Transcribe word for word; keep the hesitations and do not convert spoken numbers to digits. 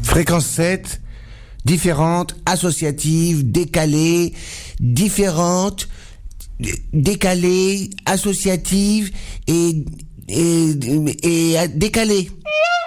Fréquence sept, différente, associative, décalée, différente, décalée, associative et, et, et, et décalée.